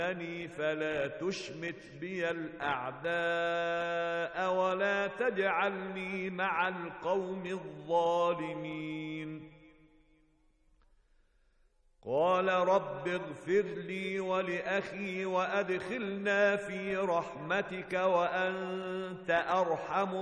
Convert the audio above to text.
فلا تشمت بي الأعداء ولا تجعلني مع القوم الظالمين. قال رب اغفر لي ولأخي وأدخلنا في رحمتك وأنت أرحم